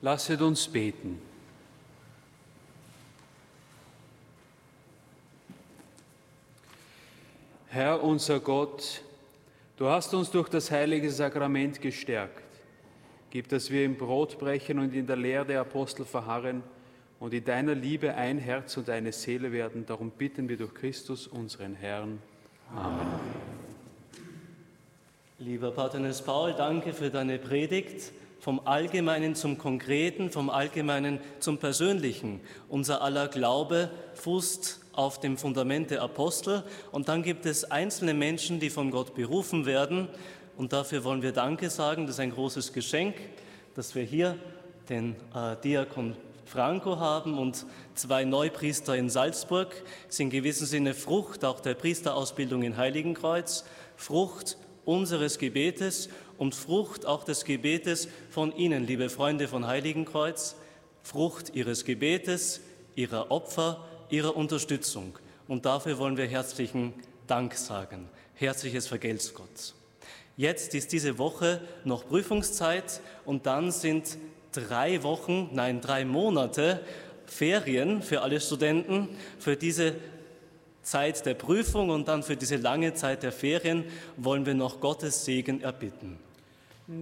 Lasset uns beten. Herr unser Gott, du hast uns durch das heilige Sakrament gestärkt. Gib, dass wir im Brotbrechen und in der Lehre der Apostel verharren und in deiner Liebe ein Herz und eine Seele werden. Darum bitten wir durch Christus, unseren Herrn. Amen. Lieber Pater Johannes Paul, danke für deine Predigt. Vom Allgemeinen zum Konkreten, vom Allgemeinen zum Persönlichen. Unser aller Glaube fußt auf dem Fundament der Apostel und dann gibt es einzelne Menschen, die von Gott berufen werden und dafür wollen wir Danke sagen. Das ist ein großes Geschenk, dass wir hier den Diakon Franco haben und 2 Neupriester in Salzburg. Das ist in gewissem Sinne Frucht auch der Priesterausbildung in Heiligenkreuz, Frucht unseres Gebetes und Frucht auch des Gebetes von Ihnen, liebe Freunde von Heiligenkreuz, Frucht Ihres Gebetes, Ihrer Opfer, Ihrer Unterstützung. Und dafür wollen wir herzlichen Dank sagen. Herzliches Vergelt's Gott. Jetzt ist diese Woche noch Prüfungszeit und dann sind 3 Monate Ferien für alle Studenten, für diese Zeit der Prüfung und dann für diese lange Zeit der Ferien wollen wir noch Gottes Segen erbitten.